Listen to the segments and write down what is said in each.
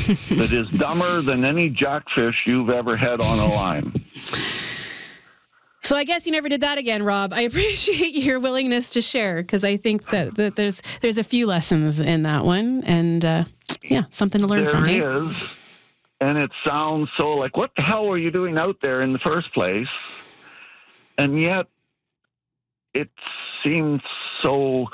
that is dumber than any jackfish you've ever had on a line. So I guess you never did that again, Rob. I appreciate your willingness to share, because I think that there's a few lessons in that one, and something to learn from. There is, and it sounds so like, what the hell were you doing out there in the first place? And yet, it seems so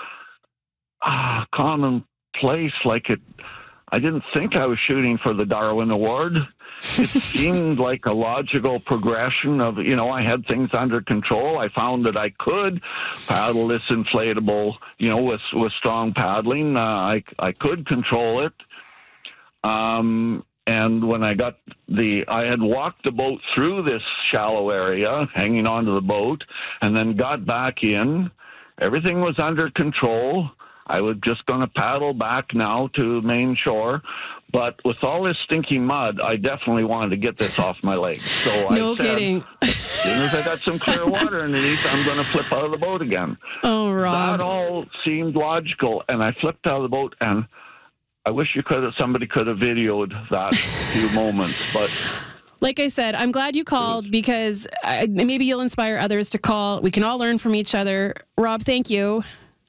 commonplace. Like I didn't think I was shooting for the Darwin Award. It seemed like a logical progression of, I had things under control. I found that I could paddle this inflatable, with strong paddling. I could control it. And when I had walked the boat through this shallow area, hanging onto the boat, and then got back in. Everything was under control. I was just going to paddle back now to main shore. But with all this stinking mud, I definitely wanted to get this off my legs. So no kidding. As soon as I got some clear water underneath, I'm going to flip out of the boat again. Oh, Rob. That all seemed logical. And I flipped out of the boat, and I wish somebody could have videoed that few moments. But like I said, I'm glad you called, because maybe you'll inspire others to call. We can all learn from each other. Rob, thank you.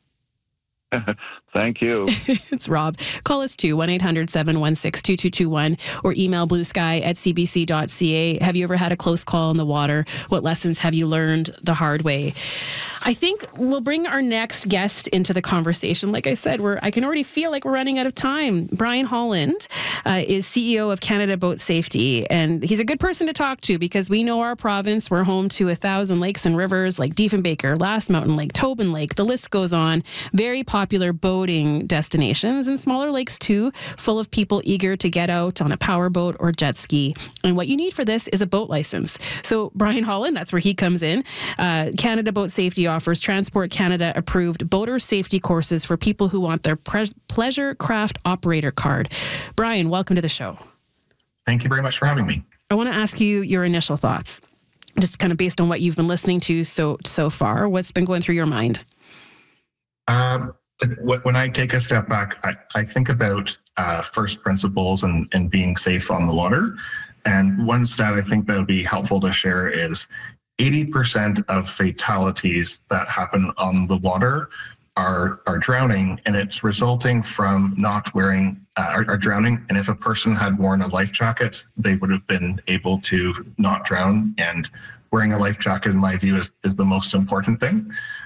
Thank you. It's Rob. Call us too, 1-800-716-2221, or email bluesky@cbc.ca. Have you ever had a close call in the water? What lessons have you learned the hard way? I think we'll bring our next guest into the conversation. Like I said, I can already feel like we're running out of time. Brian Holland is CEO of Canada Boat Safety, and he's a good person to talk to, because we know our province. We're home to 1,000 lakes and rivers like Diefenbaker, Last Mountain Lake, Tobin Lake. The list goes on. Very popular boating destinations, and smaller lakes too, full of people eager to get out on a power boat or jet ski. And what you need for this is a boat license. So Brian Holland, that's where he comes in. Canada Boat Safety offers Transport Canada approved boater safety courses for people who want their pleasure craft operator card. Brian, welcome to the show. Thank you very much for having me. I want to ask you your initial thoughts, just kind of based on what you've been listening to so far. What's been going through your mind? When I take a step back, I think about first principles and being safe on the water. And one stat I think that would be helpful to share is 80% of fatalities that happen on the water are drowning, and it's resulting from not wearing are drowning. And if a person had worn a life jacket, they would have been able to not drown. And wearing a life jacket, in my view, is the most important thing.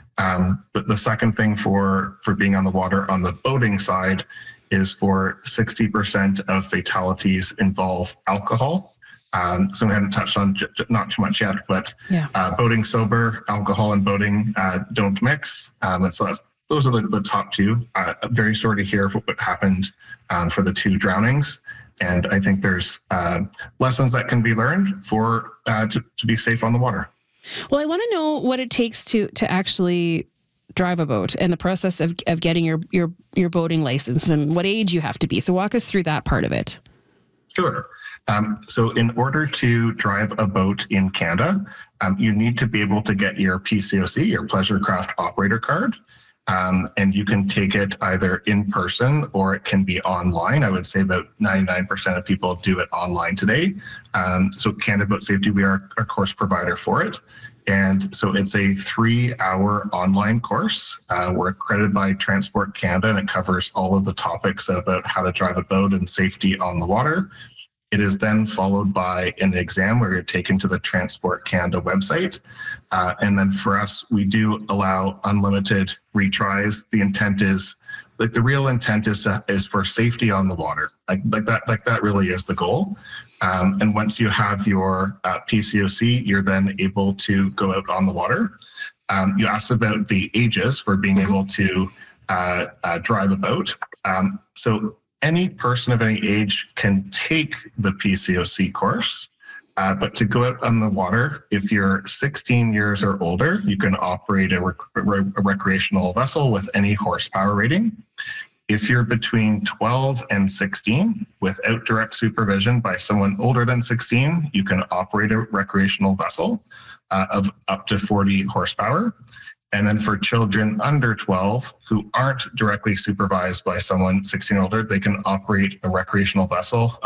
But the second thing for being on the water on the boating side is for 60% of fatalities involve alcohol. So we haven't touched on not too much yet, but boating sober, alcohol and boating don't mix. And so those are the top two. Very sorry to hear what happened for the two drownings. And I think there's lessons that can be learned to be safe on the water. Well, I want to know what it takes to actually drive a boat, and the process of getting your boating license, and what age you have to be. So walk us through that part of it. Sure. So in order to drive a boat in Canada, you need to be able to get your PCOC, your Pleasure Craft Operator Card. And you can take it either in person or it can be online. I would say about 99% of people do it online today. So Canada Boat Safety, we are a course provider for it. And so it's a 3-hour online course. We're accredited by Transport Canada, and it covers all of the topics about how to drive a boat and safety on the water. It is then followed by an exam where you're taken to the Transport Canada website. And then for us, we do allow unlimited retries. The intent is, the real intent is for safety on the water. Like that really is the goal. And once you have your PCOC, you're then able to go out on the water. You asked about the ages for being able to drive a boat. So any person of any age can take the PCOC course, but to go out on the water, if you're 16 years or older, you can operate a recreational vessel with any horsepower rating. If you're between 12 and 16, without direct supervision by someone older than 16, you can operate a recreational vessel of up to 40 horsepower. And then for children under 12 who aren't directly supervised by someone 16 or older, they can operate a recreational vessel